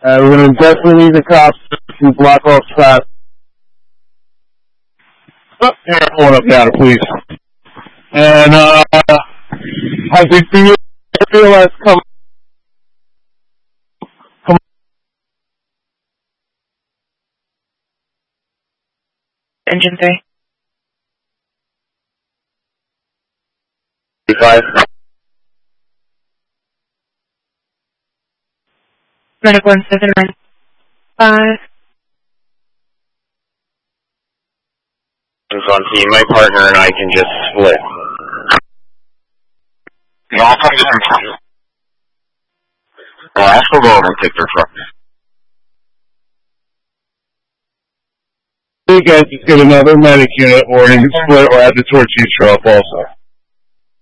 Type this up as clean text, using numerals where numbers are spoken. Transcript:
We're going to definitely need the cops to block off traffic. Oh, yeah, pulling up now, please. And, I think the realize come Engine 3. 5. Medic 1795. On team, my partner and I can just split. You all come to him. Well, Ash will go over and take their truck. You guys just get another medic unit, or you can split or add the torch each truck also.